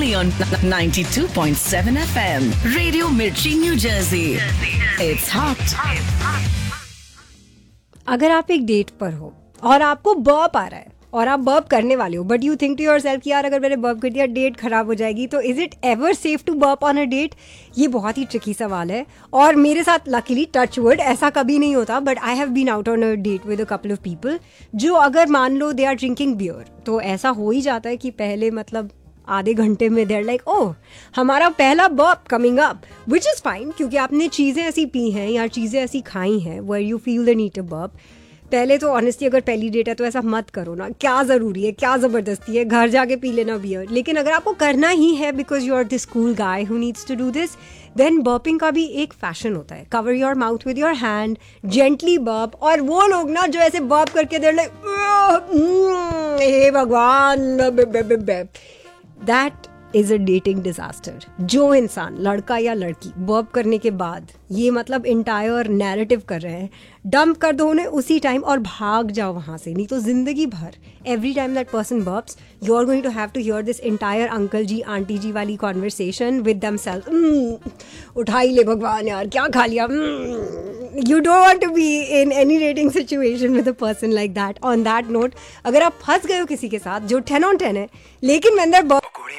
only on 92.7 FM. Radio Mirchi, New Jersey. It's hot. अगर आप एक डेट पर हो और आपको बर्प आ रहा है और आप बर्प करने वाले हो, but you think to yourself कि यार अगर मैंने बर्प कर दिया डेट खराब हो जाएगी, तो is it ever safe to burp on a date? ये बहुत ही ट्रिकी सवाल है और मेरे साथ लकीली टच वुड ऐसा कभी नहीं होता, but I have been out on a date with a couple of people जो अगर मान लो दे आर ड्रिंकिंग बियर, तो ऐसा हो ही जाता है कि पहले मतलब आधे घंटे में देर लाइक ओह हमारा पहला burp coming up, which is fine क्योंकि आपने चीज़ें ऐसी पी हैं या चीज़ें ऐसी खाई हैं where you feel the need to burp. पहले तो ऑनेस्टली अगर पहली डेट है तो ऐसा मत करो ना, क्या ज़रूरी है, क्या ज़बरदस्ती है, घर जाके पी लेना बियर। लेकिन अगर आपको करना ही है because you are this cool guy who needs to do this, then burping का भी एक फैशन होता है। Cover your mouth with your hand, gently burp. और वो लोग ना जो ऐसे बर्प करके देर लाइक हे भगवान, that is a dating disaster. जो इंसान, लड़का या लड़की, बर्प करने के बाद ये मतलब इंटायर नैरेटिव कर रहे हैं, डंप कर दो उन्हें उसी टाइम और भाग जाओ वहाँ से, नहीं तो जिंदगी भर every time that person बर्प्स you are going to have to here this entire uncle ji aunty जी वाली कॉन्वर्सेशन विद देमसेल्फ। उठा ही ले भगवान यार, क्या खा लिया। You don't want to be in any dating situation with a person like that. On that note, अगर आप फंस गए हो किसी के साथ जो 10 on 10 है, लेकिन when that